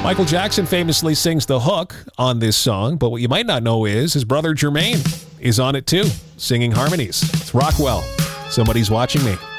Michael Jackson famously sings the hook on this song, but what you might not know is his brother Jermaine is on it too, singing harmonies. It's Rockwell. Somebody's Watching Me.